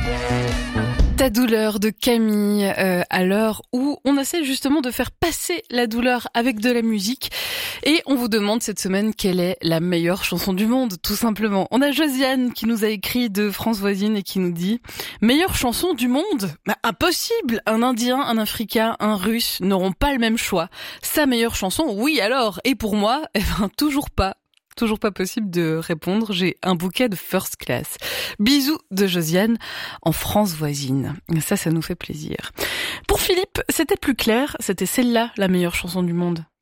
Ta douleur de Camille, à l'heure où on essaie justement de faire passer la douleur avec de la musique. Et on vous demande cette semaine quelle est la meilleure chanson du monde, tout simplement. On a Josiane qui nous a écrit de France Voisine et qui nous dit « Meilleure chanson du monde ? Bah, impossible ! Un Indien, un Africain, un Russe n'auront pas le même choix. Sa meilleure chanson, oui alors. Et pour moi, toujours pas. Toujours pas possible de répondre, j'ai un bouquet de first class. Bisous de Josiane en France Voisine. Ça nous fait plaisir. Pour Philippe, c'était plus clair, c'était celle-là la meilleure chanson du monde.